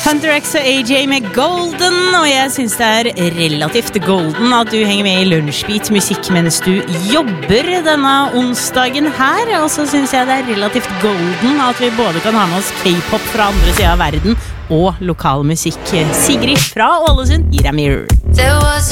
Hunter X og AJ med Golden, og jeg synes det relativt golden at du henger med i Lunsjbeat musikk mens du jobber denne onsdagen her, og så synes jeg det relativt golden at vi både kan ha med oss K-pop fra andre siden av verden og lokal musikk. Sigrid fra Ålesund gir deg Mirror. There was